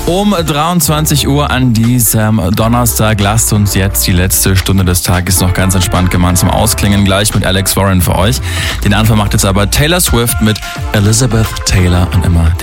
Um 23 Uhr an diesem Donnerstag lasst uns jetzt die letzte Stunde des Tages noch ganz entspannt gemeinsam ausklingen. Gleich mit Alex Warren für euch. Den Anfang macht jetzt aber Taylor Swift mit Elizabeth Taylor und immer